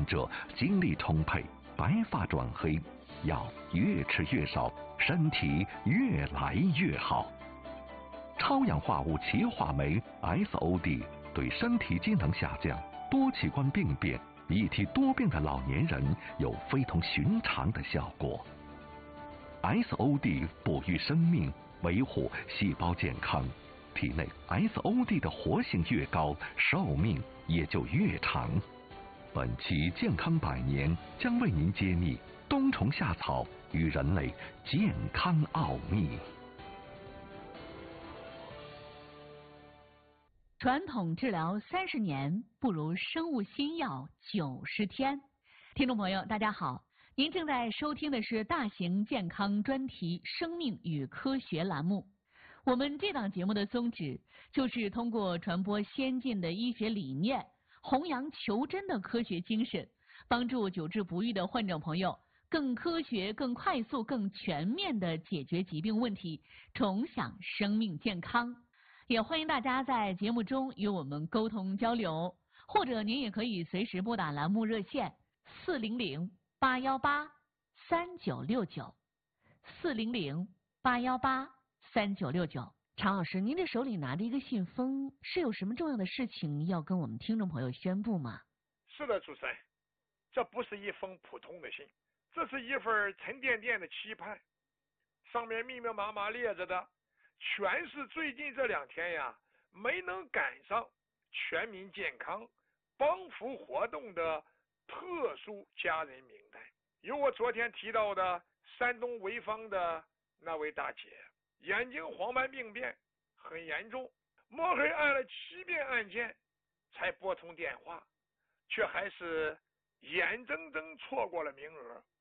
患者精力充沛，白发转黑，药越吃越少，身体越来越好。超氧化物歧化酶 SOD 对身体机能下降、多器官病变、一体多病的老年人有非同寻常的效果。SOD 哺育生命，维护细胞健康，体内 SOD 的活性越高，寿命也就越长。本期健康百年将为您揭秘冬虫夏草与人类健康奥秘。 传统治疗30年，不如生物新药90天。听众朋友，大家好，您正在收听的是大型健康专题《生命与科学》栏目。我们这档节目的宗旨就是通过传播先进的医学理念，弘扬求真的科学精神，帮助久治不愈的患者朋友更科学、更快速、更全面地解决疾病问题，重享生命健康。也欢迎大家在节目中与我们沟通交流，或者您也可以随时拨打栏目热线400-818-3969 400-818-3969。常老师，您这手里拿着一个信封，是有什么重要的事情要跟我们听众朋友宣布吗？ 是的，主持人，这不是一封普通的信，这是一份沉甸甸的期盼，上面密密麻麻列着的全是最近这2天呀没能赶上全民健康帮扶活动的特殊家人名单。有我昨天提到的山东潍坊的那位大姐，眼睛黄斑病变很严重，摸黑按了7遍按键才拨通电话，却还是眼睁睁错过了名额。